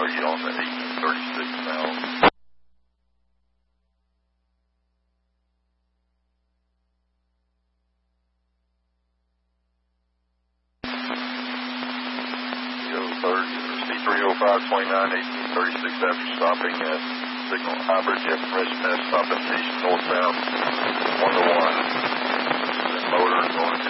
you on the 1836 now. C305 29 1836 after stopping at signal hybrid jet permission at stop at station northbound 1 to 1. The motor going to